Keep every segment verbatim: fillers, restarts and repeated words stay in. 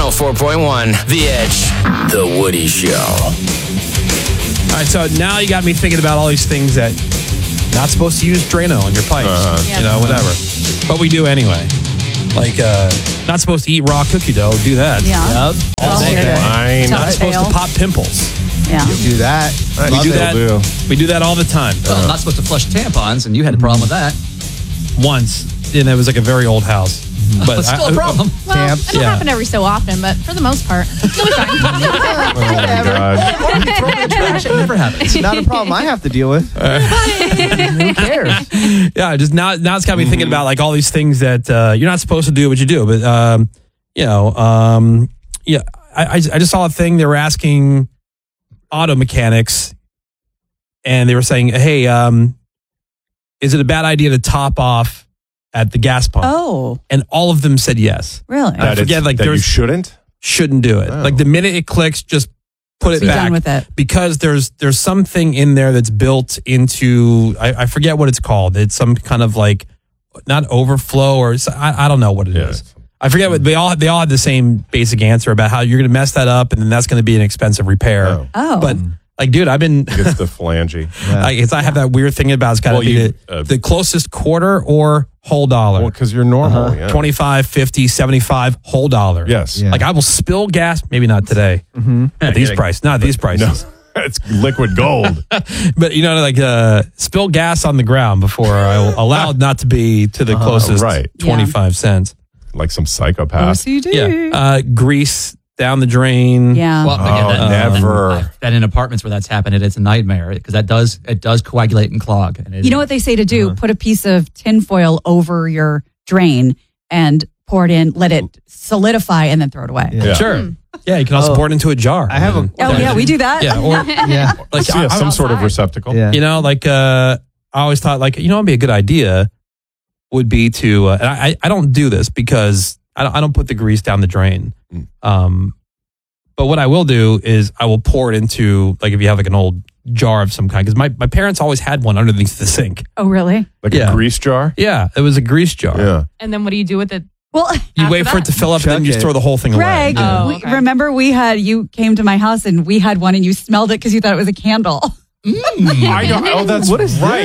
oh four point one, The Edge, The Woody Show. All right, so now you got me thinking about all these things that not supposed to use Drano on your pipes. Uh-huh. Yeah. You know, whatever. But we do anyway. Like, uh, not supposed to eat raw cookie dough. Do that. Yeah. Yep. Oh, day. okay. Fine. Tell- Not supposed to pop pimples. Yeah. Do that. We Love do it. that. Do. We do that all the time. Well, I'm not supposed to flush tampons, and you had a problem with that. Once, and it was like a very old house. But It's still I- a problem. Well, Camps. it'll Yeah. happen every so often, but for the most part, you'll be fine. Oh, my God. Throw it in the trash. It never happens. Not a problem I have to deal with. Who cares? Yeah, just now, now it's got me thinking about like all these things that uh, you're not supposed to do, but you do. But um, you know, um, yeah, I, I I just saw a thing. They were asking auto mechanics, and they were saying, "Hey, um, is it a bad idea to top off at the gas pump?" Oh, And all of them said yes. really? I That forget, it's- like, that you there's- shouldn't. Shouldn't do it. Oh. Like the minute it clicks, just put it Be back done with it. because there's there's something in there that's built into I, I forget what it's called. It's some kind of like not overflow or it's- I, I don't know what it is. Yeah. I forget what they all they all had the same basic answer about how you're going to mess that up and then that's going to be an expensive repair. Oh. Oh. But like, dude, I've been. It's the phalange. I, it's, I have that weird thing about it's got to Well, be you, the, uh, the closest quarter or whole dollar. Well, because you're normal. Yeah. twenty-five, fifty, seventy-five, whole dollar. Yes. Yeah. Like I will spill gas, maybe not today. Mm-hmm. At these Yeah. prices, not at these prices. No, it's liquid gold. But you know, like uh, spill gas on the ground before I will allow it not to be to the closest right. twenty-five cents. Like some psychopath. O C D. Yeah. Uh, grease down the drain. Yeah. Well, again, Oh, that, never. And, and in apartments where that's happened, it's a nightmare because that does it does coagulate and clog. And it, You know what they say to do? Uh-huh. Put a piece of tinfoil over your drain and pour it in, let it solidify, and then throw it away. Yeah. Sure. Yeah, you can also Oh. pour it into a jar. I have a- And- Oh, yeah, we do that. Yeah, or Yeah. like Yeah, I- I- some sort of outside. receptacle. Yeah. you know, like uh, I always thought, like you know, it'd be a good idea would be to. Uh, and I I don't do this because I don't, I don't put the grease down the drain. Mm. Um, but what I will do is I will pour it into like if you have like an old jar of some kind because my, my parents always had one underneath the sink. Oh, really? Like Yeah. a grease jar. Yeah, it was a grease jar. Yeah. And then what do you do with it? Well, You After wait for that? it to fill up, and then Chuck you just it. throw the whole thing Greg, away. Oh, we, okay. remember we had, you came to my house and we had one and you smelled it because you thought it was a candle. I don't. Oh, that's what is right.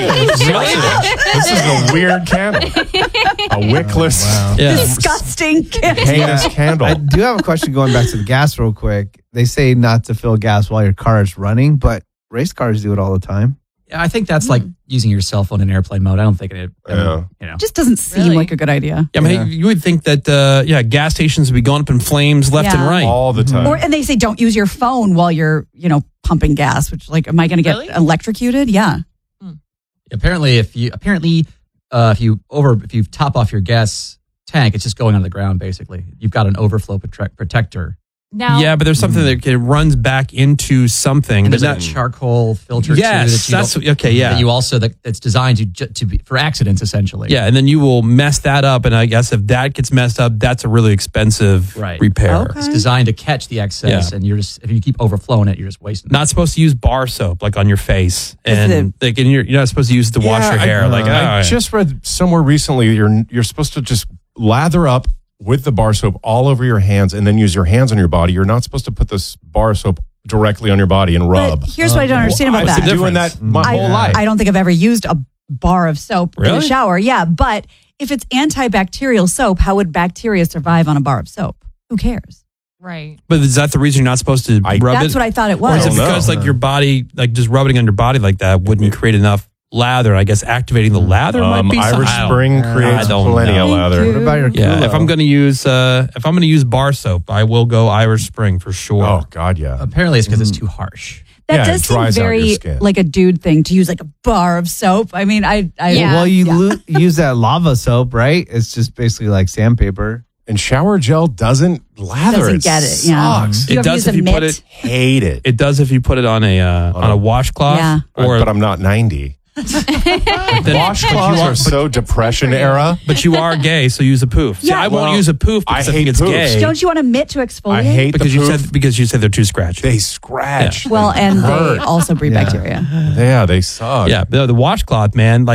This is a weird candle. A wickless, Yeah. Disgusting candle. heinous candle. I do have a question going back to the gas real quick. They say not to fill gas while your car is running, but race cars do it all the time. Yeah, I think that's like using your cell phone in airplane mode. I don't think it. Yeah. You know. Just doesn't seem Really? like a good idea. Yeah, I mean, Yeah. you would think that uh, yeah, gas stations would be going up in flames left and Yeah. right. All the time. Or and they say don't use your phone while you're, you know, pumping gas, which like am I going to get Really? electrocuted? Yeah. Apparently, if you apparently uh, if you over if you top off your gas tank, it's just going on the ground. Basically, you've got an overflow prote- protector. Now, Yeah, but there's something that it runs back into something. And But there's not, a charcoal filter. Yes, too, that you that's- don't- okay, yeah. That you also that it's designed to ju- to be for accidents essentially. yeah, and then you will mess that up. And I guess if that gets messed up, that's a really expensive Right. repair. Okay. It's designed to catch the excess, Yeah. and you're just if you keep overflowing it, you're just wasting. Not supposed to use bar soap like on your face, and it- like, and you're, you're not supposed to use it to wash Yeah, your hair. I, like, I oh, just read somewhere recently you're you're supposed to just lather up with the bar soap all over your hands and then use your hands on your body. You're not supposed to put this bar soap directly on your body and rub. But here's what I don't understand about I've that. been doing that my I, whole life. I don't think I've ever used a bar of soap in Really? the shower. Yeah, but if it's antibacterial soap, how would bacteria survive on a bar of soap? Who cares? right. but is that the reason you're not supposed to I- rub That's it? what I thought it or is was. it don't know. because like your body, like just rubbing it on your body like that, wouldn't create enough lather? I guess activating the lather Um, might be Irish something. Spring I creates don't plenty know. of lather. What about your Yeah, Kulo? if I'm going to use uh, if I'm going to use bar soap, I will go Irish Spring for sure. Oh God, yeah. Apparently, it's because it's too harsh. That Yeah, does it seem dries out your very skin. like a dude thing to use like a bar of soap. I mean, I, I Yeah. Well, you lo- use that lava soap, right? It's just basically like sandpaper. And shower gel doesn't lather. Doesn't it get it, yeah. sucks. Do you It ever does use if a you put mitt? it. Hate it. It does if you put it on a uh, on a washcloth. Yeah. Or but I'm not ninety. then- Washcloths are so depression era. But you are gay, so use a poof. See, Yeah. I won't Well, use a poof because I I, think hate it's poofs. gay. Don't you want a mitt to exfoliate? I hate because the you poof. said because you said they're too scratchy. They scratch. Well, and they hurt. also breed Yeah. bacteria. Yeah, they suck. yeah, the, the washcloth, man. Like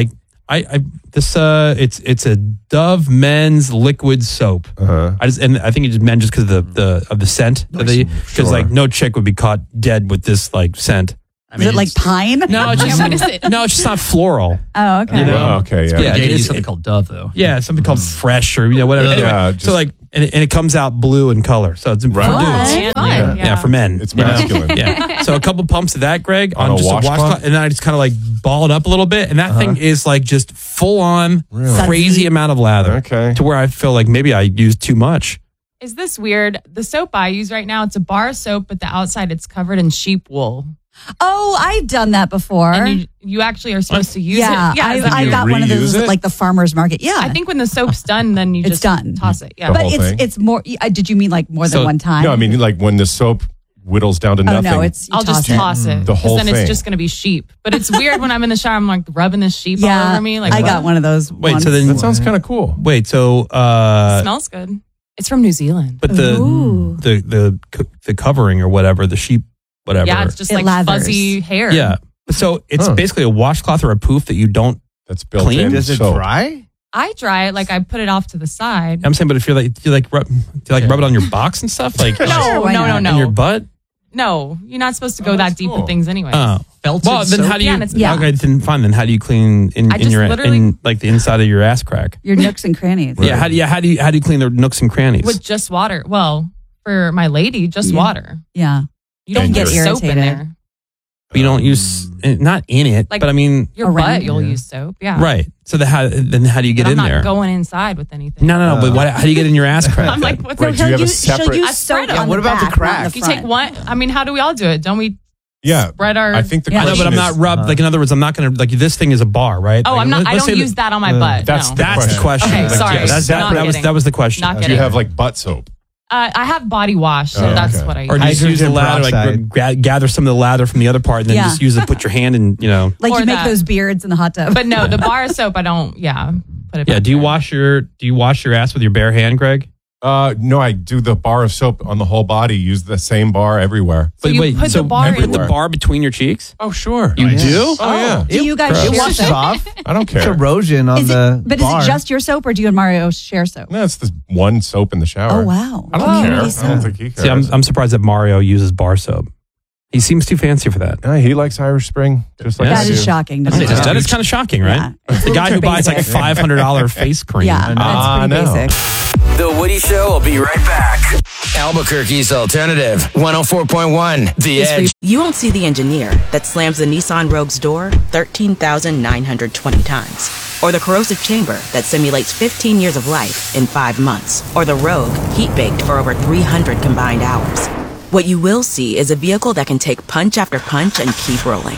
I, I this uh, it's it's a Dove men's liquid soap. Uh-huh. I just and I think it's just men just because of the, the of the scent that they because Sure. like no chick would be caught dead with this like scent. I Is it like it's- pine? No, it's just What is it? no, it's just not floral. Oh, okay. You know? Oh, okay, yeah. Yeah, They it use is- something called Dove, though. Yeah, something called fresh or you know whatever. Yeah, Anyway, just- so like and it, and it comes out blue in color, so it's for Right. dudes. Fun. Yeah. Yeah. Yeah, for men. It's you know? masculine. Yeah. So a couple pumps of that, Greg, on, On a just a washcloth? washcloth, and then I just kind of like ball it up a little bit, and that thing is like just full on Really? crazy amount of lather. Okay. To where I feel like maybe I used too much. Is this weird? The soap I use right now, it's a bar soap, but the outside it's covered in sheep wool. Oh, I've done that before. And you, you actually are supposed to use yeah, it. Yeah, I, is that- I you got one of those reuse at it? like the farmer's market. Yeah, I think when the soap's done, then you It's just done. toss it. Yeah. The but whole it's thing? it's more. uh, Did you mean like more So- than one time? No, I mean like when the soap whittles down to oh nothing. no, it's you I'll just toss it. toss it. The whole then thing. it's just going to be sheep. But it's weird when I'm in the shower, I'm like rubbing this sheep all Yeah, over me. Like, I what? got one of those. Wait, once. so then That sounds kind of cool. wait, so It uh, smells good. It's from New Zealand. but the Ooh. the the co- the covering or whatever, the sheep, whatever. Yeah, it's just It like lathers. fuzzy hair. yeah. So it's Huh. basically a washcloth or a poof that you don't. That's built Clean? in. Does it soap. dry? I dry it like I put it off to the side. I'm saying, but if you're like, do you like rub, do you like rub it on your box and stuff, like Sure, No, why no, no, not? no. on your butt? No, you're not supposed to go Oh, that that's deep cool. with things anyway. Oh, Felted well, then soap? how do you? Yeah, and it's- Yeah. Okay, then fine. Then how do you clean in, I in just your literally- in like the inside of your ass crack? Your nooks and crannies. Yeah, how do you how do you how do you clean the nooks and crannies? With just water. Well, for my lady, just Yeah. water. Yeah. You don't And get your- soap in irritated. there. you don't use not in it, Like- but I mean, Your Around butt, it. you'll Yeah. use soap. Yeah. right. So the how then how do you But get I'm in not there? going inside with anything. no, no, no. But Uh, why, how do you get in your ass crack? I'm like, what's Wait, the do you have a use, separate- she'll I use spread soap it. on What the about the back, crack? not If the you take front. one, I mean, how do we all do it? Don't we Yeah. spread our. I think the Yeah. I know, question but I'm is, not rubbed. Like in other words, I'm not going to like this thing is a bar, right? Oh, Like, I'm not. let- I let's don't say use that on my uh, butt. that's no. the That's the question. Okay, Like, sorry. yeah, that's, that, Not that was kidding. that was the question. Not do kidding. you have like butt soap? Uh, I have body wash, so Oh, that's okay. what I use. Or do you just use the Hydrogen lather, like peroxide. gra- gather some of the lather from the other part, and then Yeah. just use it. Put your hand in, you know. Like Or you make that. those beards in the hot tub. But no, the bar soap, I don't. Yeah. Put it Yeah. back Do you there. wash your Do you wash your ass with your bare hand, Greg? Uh, no, I do the bar of soap on the whole body. Use the same bar everywhere. So you put the bar you put in- the bar between your cheeks. Oh, sure. You do? Oh, yeah. do you guys It share washes soap? off. I don't It's care. erosion on Is the it, but bar. is it just your soap, or do you and Mario share soap? No, it's this one soap in the shower. Oh wow! I don't Community care. I soap. don't think he cares. See, I'm I'm surprised that Mario uses bar soap. He seems too fancy for that. Uh, he likes Irish Spring, just like Yeah. That I is do. shocking. to That me. is, that is kind of shocking, right? Yeah. It's The guy ultra who buys like a basic. five hundred dollar face cream. Yeah, that's Ah, pretty no. basic. The Woody Show will be right back. Albuquerque's alternative, one oh four point one, The Edge. You won't see the engineer that slams the Nissan Rogue's door thirteen thousand nine hundred twenty times. Or the corrosive chamber that simulates fifteen years of life in five months. Or the Rogue heat-baked for over three hundred combined hours. What you will see is a vehicle that can take punch after punch and keep rolling.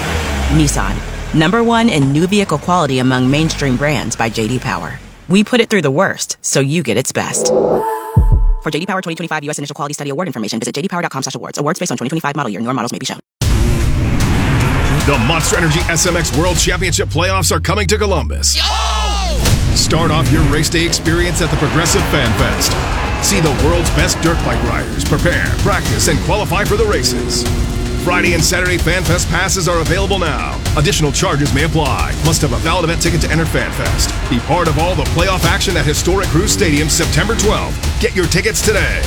Nissan, number one in new vehicle quality among mainstream brands by J D Power. We put it through the worst, so you get its best. For J D Power twenty twenty-five U S Initial Quality Study Award information, visit j d power dot com slash awards. Awards based on twenty twenty-five model year. Newer models may be shown. The Monster Energy S M X World Championship playoffs are coming to Columbus. Start off your race day experience at the Progressive Fan Fest. See the world's best dirt bike riders prepare, practice, and qualify for the races. Friday and Saturday Fan Fest passes are available now. Additional charges may apply. Must have a valid event ticket to enter Fan Fest. Be part of all the playoff action at historic Cruise Stadium September twelfth. Get your tickets today.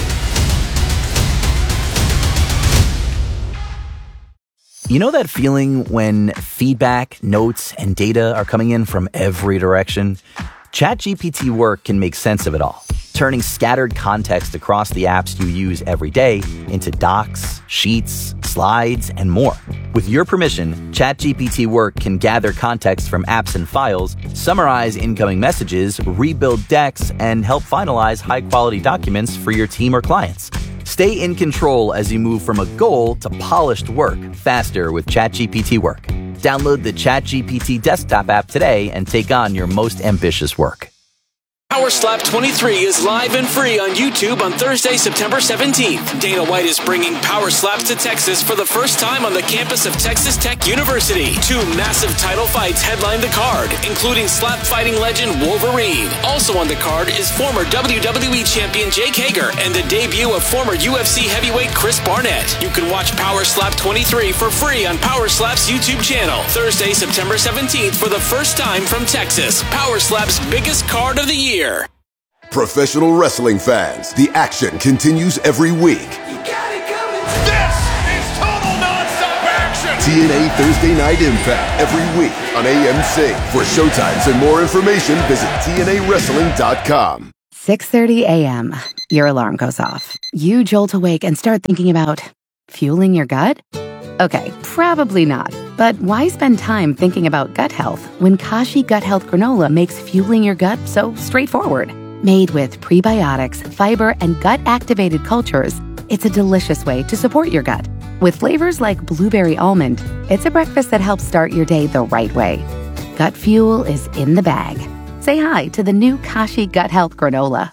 You know that feeling when feedback, notes, and data are coming in from every direction? ChatGPT Work can make sense of it all, turning scattered context across the apps you use every day into docs, sheets, slides, and more. With your permission, ChatGPT Work can gather context from apps and files, summarize incoming messages, rebuild decks, and help finalize high-quality documents for your team or clients. Stay in control as you move from a goal to polished work faster with ChatGPT Work. Download the ChatGPT desktop app today and take on your most ambitious work. Power Slap twenty-three is live and free on YouTube on Thursday, September seventeenth. Dana White is bringing Power Slaps to Texas for the first time on the campus of Texas Tech University. Two massive title fights headline the card, including slap fighting legend Wolverine. Also on the card is former W W E champion Jake Hager and the debut of former U F C heavyweight Chris Barnett. You can watch Power Slap twenty-three for free on Power Slap's YouTube channel. Thursday, September seventeenth for the first time from Texas. Power Slap's biggest card of the year. Professional wrestling fans, the action continues every week. This is total nonstop action. T N A Thursday Night Impact every week on A M C. For showtimes and more information, visit T N A wrestling dot com. six thirty a.m. Your alarm goes off. You jolt awake and start thinking about fueling your gut? Okay, probably not. But why spend time thinking about gut health when Kashi Gut Health Granola makes fueling your gut so straightforward? Made with prebiotics, fiber, and gut-activated cultures, it's a delicious way to support your gut. With flavors like blueberry almond, it's a breakfast that helps start your day the right way. Gut fuel is in the bag. Say hi to the new Kashi Gut Health Granola.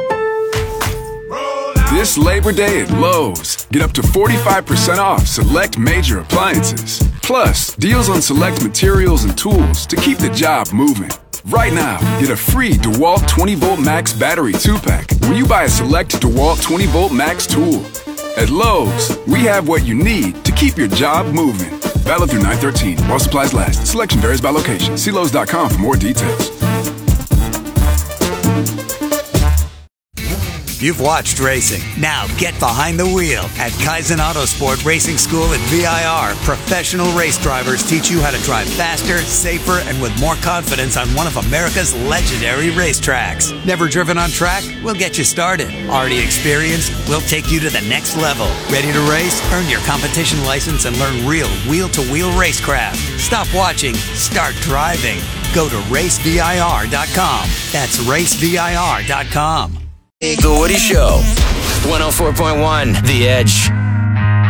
This Labor Day at Lowe's, get up to forty-five percent off select major appliances. Plus, deals on select materials and tools to keep the job moving. Right now, get a free DeWalt twenty volt Max battery two pack when you buy a select DeWalt twenty volt Max tool. At Lowe's, we have what you need to keep your job moving. Valid through nine thirteen while supplies last. Selection varies by location. See Lowe's dot com for more details. You've watched racing. Now get behind the wheel. At Kaizen Autosport Racing School at V I R, professional race drivers teach you how to drive faster, safer, and with more confidence on one of America's legendary racetracks. Never driven on track? We'll get you started. Already experienced? We'll take you to the next level. Ready to race? Earn your competition license and learn real wheel-to-wheel racecraft. Stop watching. Start driving. Go to race V I R dot com. That's race V I R dot com. The Woody Show. one oh four point one, The Edge.